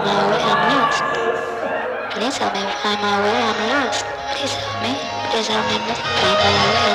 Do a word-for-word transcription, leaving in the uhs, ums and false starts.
my way, I'm lost. Please help me find my way, I'm lost. Please help me, please help me find my way,